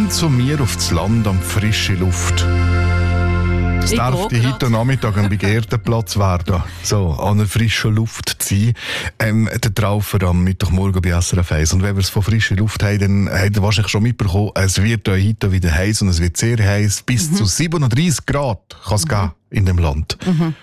Komm zu mir aufs Land an frische Luft. Es darf heute Nachmittag ein begehrter Platz werden, so an einer frischen Luft zu sein. Der Traufer am Mittwochmorgen bei SRF 1. Und wenn wir es von frischer Luft haben, dann habt ihr wahrscheinlich schon mitbekommen, es wird heute wieder heiß und es wird sehr heiß. Bis zu 37 Grad kann es gehen in dem Land.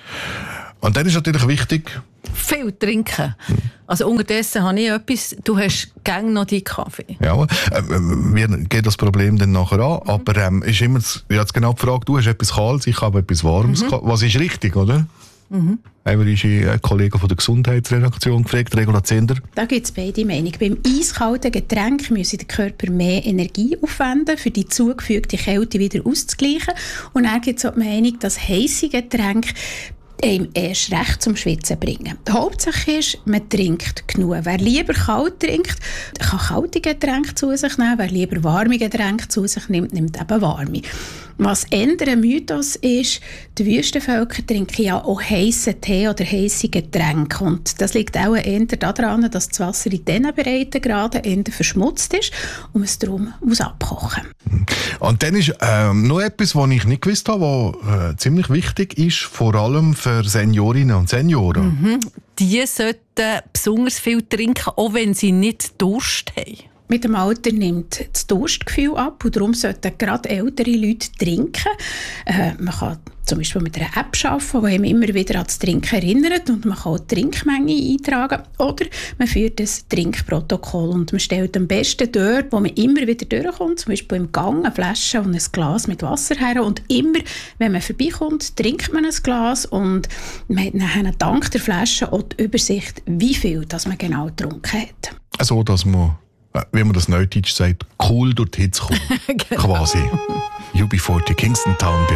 Und dann ist natürlich wichtig, viel trinken. Also unterdessen habe ich etwas, du hast gerne noch deinen Kaffee. Ja, wir gehen das Problem dann nachher an, aber ist immer, jetzt genau die Frage, du hast etwas Kaltes, ich habe etwas Warmes. Was ist richtig, oder? Einmal ist ein Kollege von der Gesundheitsredaktion gefragt, Regula Zender. Da gibt es beide Meinungen. Beim eiskalten Getränk müsse der Körper mehr Energie aufwenden, für die zugefügte Kälte wieder auszugleichen. Und dann gibt es auch die Meinung, dass heisse Getränke einem erst recht zum Schwitzen bringen. Die Hauptsache ist, man trinkt genug. Wer lieber kalt trinkt, kann kalte Getränke zu sich nehmen. Wer lieber warme Getränke zu sich nimmt, nimmt eben warme. Was eher ein Mythos ist, die Wüstenvölker trinken ja auch heissen Tee oder heisse Getränke. Und das liegt auch eher daran, dass das Wasser in diesen Breitengraden eher verschmutzt ist und man es darum muss abkochen. Und dann ist noch etwas, was ich nicht gewusst habe, was ziemlich wichtig ist, vor allem für Seniorinnen und Senioren. Die sollten besonders viel trinken, auch wenn sie nicht Durst haben. Mit dem Alter nimmt das Durstgefühl ab und darum sollten gerade ältere Leute trinken. Man kann zum Beispiel mit einer App arbeiten, die einem immer wieder an das Trinken erinnert, und man kann auch die Trinkmenge eintragen. Oder man führt ein Trinkprotokoll und man stellt am besten dort, wo man immer wieder durchkommt, zum Beispiel im Gang, eine Flasche und ein Glas mit Wasser her, und immer, wenn man vorbeikommt, trinkt man ein Glas und man hat nachher dank der Flasche auch die Übersicht, wie viel das man genau getrunken hat. So, dass man, wie man das Neudeutsch sagt, cool durch die Hitze kommt. Quasi. UB40 Kingston Town.